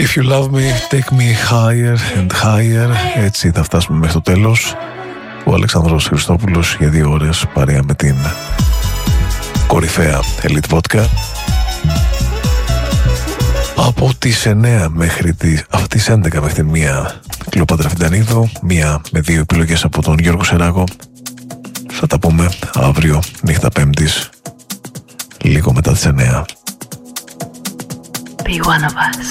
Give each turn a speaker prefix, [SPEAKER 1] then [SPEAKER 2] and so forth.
[SPEAKER 1] If you love me, take me higher and higher. Έτσι θα φτάσουμε μέχρι το τέλος. Ο Αλεξάνδρος Χριστόπουλος για 2 ώρες παρέα με την κορυφαία Elite Vodka. Από τις 9 μέχρι τις 11 μέχρι την 1 Κλεοπάτρα Φιντανίδου, 1 με 2 επιλογές από τον Γιώργο Σεράγο. Θα τα πούμε αύριο νύχτα Πέμπτης, λίγο μετά τις 9.
[SPEAKER 2] Be one of us.